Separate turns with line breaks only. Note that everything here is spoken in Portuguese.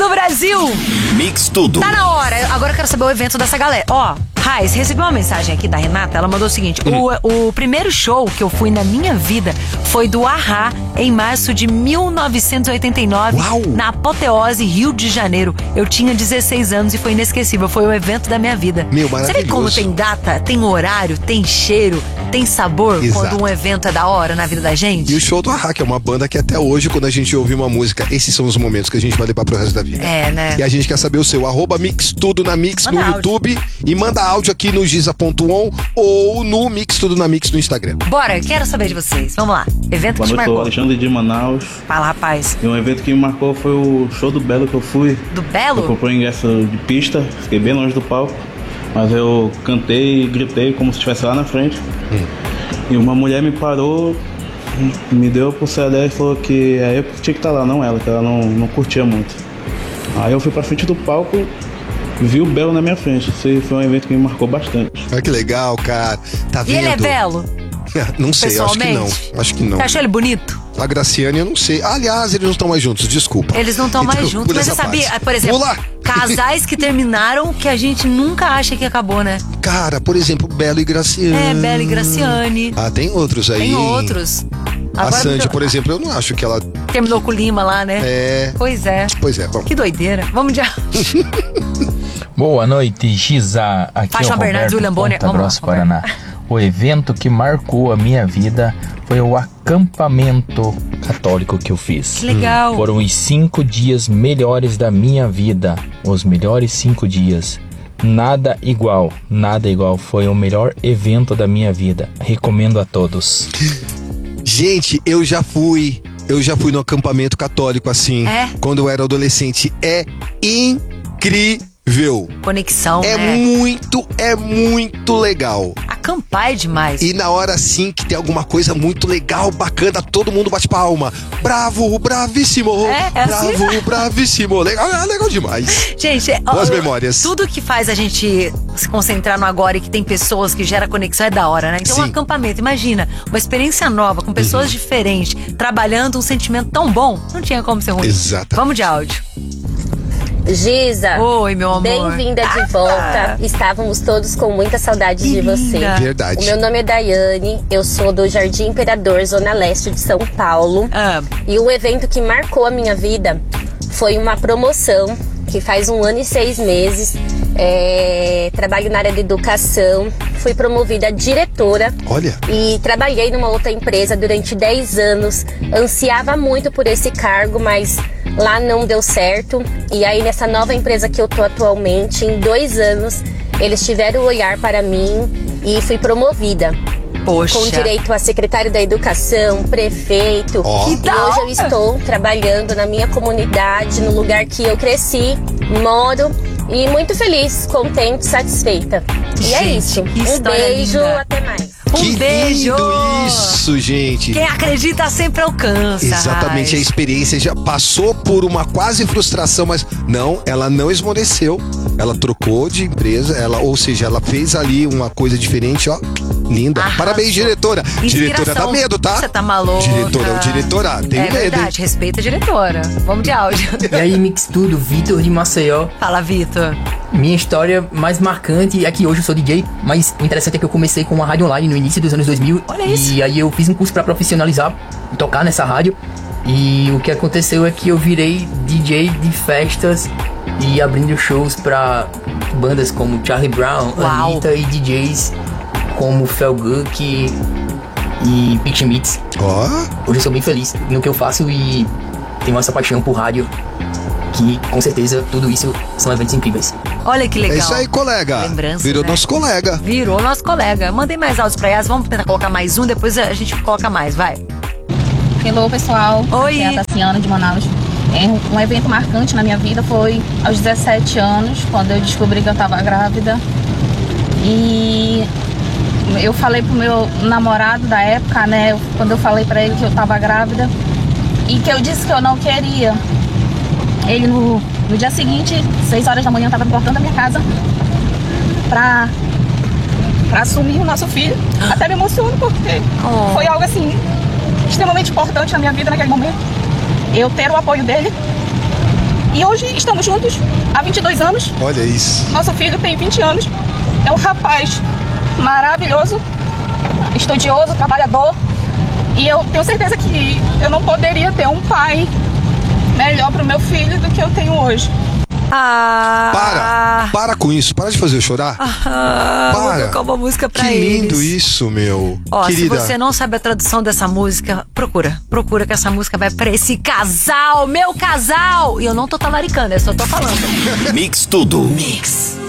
do Brasil.
Mix Tudo.
Tá na hora. Agora eu quero saber o evento dessa galera. Raiz, recebi uma mensagem aqui da Renata. Ela mandou o seguinte: o primeiro show que eu fui na minha vida foi do A-ha em março de 1989.
Uau.
Na Apoteose, Rio de Janeiro. Eu tinha 16 anos e foi inesquecível. Foi o evento da minha vida.
Meu,
Você vê
maravilhoso.
como tem data, tem horário, tem cheiro, tem sabor.
Exato.
Quando um evento é da hora na vida da gente?
E o show do A-ha, que é uma banda que até hoje, quando a gente ouve uma música, esses são os momentos que a gente vai levar pro resto da vida.
É, né?
E a gente quer saber o seu, @Mix Tudo na Mix
Manda
no
áudio.
YouTube e manda áudio aqui no giza.on ou no Mix Tudo na Mix no Instagram.
Bora, quero saber de vocês. Vamos lá. Evento que
Boa
te
noite, sou
marcou.
Alexandre de Manaus.
Fala, rapaz.
E um evento que me marcou foi o show do Belo que eu fui.
Do
Eu
Belo?
comprei ingresso de pista, fiquei bem longe do palco, mas eu cantei e gritei como se estivesse lá na frente. E uma mulher me parou, me deu a pulseira dela e falou que eu que tinha que estar lá, não ela, que ela não curtia muito. Aí eu fui pra frente do palco, vi o Belo na minha frente. Esse foi um evento que me marcou bastante.
Olha que legal, cara. Tá
E
vendo?
ele é belo?
Não sei, acho que não.
Pessoalmente?
Acho que não.
Você achou ele bonito?
A Graciane, eu não sei. Aliás, eles não estão mais juntos, desculpa.
Eles não estão mais
Então,
juntos.
por
Mas
essa
você sabia,
parte.
por exemplo,
Vamos lá.
casais que terminaram que a gente nunca acha que acabou, né?
Cara, por exemplo, Belo e Graciane.
É, Bela e Graciane.
Ah, tem outros aí.
Tem
hein?
outros.
A
Agora
Sandy, por exemplo, eu não acho que ela...
terminou com o Lima lá, né?
É...
Pois é.
Pois é, vamos.
Que doideira. Vamos de
Boa noite, Giza. Aqui
Faixa
é o
Bernardes,
Roberto,
William Bonner.
Ponta
Vamos lá,
Grossa,
Roberto.
Paraná. O evento que marcou a minha vida foi o acampamento católico que eu fiz.
Que legal.
Foram os 5 dias melhores da minha vida. Os melhores 5 dias. Nada igual. Foi o melhor evento da minha vida. Recomendo a todos.
Gente, eu já fui no acampamento católico assim,
É?
quando eu era adolescente. É incrível.
Conexão,
É
né?
muito legal.
Acampar é demais.
E na hora assim que tem alguma coisa muito legal, bacana, todo mundo bate palma. Bravo, bravíssimo.
É assim?
Bravo, bravíssimo. Legal demais.
Gente,
Boas memórias.
Tudo que faz a gente se concentrar no agora e que tem pessoas que gera conexão é da hora, né? Então, um
Sim.
acampamento, imagina, uma experiência nova, com pessoas diferentes, trabalhando um sentimento tão bom, não tinha como ser ruim.
Exatamente.
Vamos de áudio.
Giza,
Oi, meu amor.
bem-vinda de volta. Estávamos todos com muita saudade
Que
de você.
linda.
Verdade.
O meu nome é Daiane, eu sou do Jardim Imperador, Zona Leste de São Paulo. E um evento que marcou a minha vida foi uma promoção que faz 1 ano e 6 meses. Trabalho na área de educação, fui promovida a diretora.
Olha.
E trabalhei numa outra empresa durante 10 anos. Ansiava muito por esse cargo, mas lá não deu certo. E aí nessa nova empresa que eu tô atualmente, em 2 anos, eles tiveram o olhar para mim e fui promovida.
Poxa.
Com direito a secretário da educação, prefeito.
Ó.
E hoje eu estou trabalhando na minha comunidade, no lugar que eu cresci, moro. E muito feliz, contente, satisfeita. E é
Gente,
isso.
que
Um
história
beijo,
linda.
até mais.
Que
beijo!
lindo isso, gente.
Quem acredita sempre alcança.
Exatamente, a
Raiz.
experiência já passou por uma quase frustração, mas não, ela não esmoreceu. Ela trocou de empresa, ou seja, ela fez ali uma coisa diferente, ó. Linda.
Arrasou.
Parabéns, diretora. Diretora dá medo, tá?
Você tá maluca.
Diretora, tem
É
medo. hein?
verdade, respeita a diretora. Vamos de áudio.
E aí, Mix Tudo, Vitor de Maceió.
Fala, Vitor.
Minha história mais marcante é que hoje eu sou DJ, mas o interessante é que eu comecei com uma rádio online no início dos anos 2000.
Olha isso.
E aí eu fiz um curso pra profissionalizar, tocar nessa rádio. E o que aconteceu é que eu virei DJ de festas e abrindo shows pra bandas como Charlie Brown,
Uau.
Anitta e DJs como Felguk e Big Schmitz.
Ó,
Hoje eu sou bem feliz no que eu faço e tenho essa paixão por rádio, que com certeza tudo isso são eventos incríveis.
Olha que legal.
é isso aí, colega.
Lembrança,
Virou
né?
nosso colega.
Virou nosso colega. Mandei mais áudios pra Yas. Vamos tentar colocar mais um, depois a gente coloca mais, vai.
Hello, pessoal.
Oi.
Aqui é a Tassiana de Manaus. Um evento marcante na minha vida foi aos 17 anos, quando eu descobri que eu estava grávida. E eu falei pro meu namorado da época, né, quando eu falei pra ele que eu estava grávida e que eu disse que eu não queria. Ele no dia seguinte, 6 horas da manhã, estava no portão da minha casa pra assumir o nosso filho. Até me emociono porque foi algo assim extremamente importante na minha vida naquele momento. Eu ter o apoio dele E hoje estamos juntos há 22 anos.
Olha isso.
Nosso filho tem 20 anos. É um rapaz maravilhoso, estudioso, trabalhador. E eu tenho certeza que eu não poderia ter um pai melhor para o meu filho do que eu tenho hoje.
Para com isso, para de fazer eu chorar.
Vou tocar uma música pra eles.
Que lindo isso, meu.
Ó,
querida,
se você não sabe a tradução dessa música, procura que essa música vai pra esse casal, meu casal. E eu não tô talaricando, eu só tô falando.
Mix tudo.
Mix.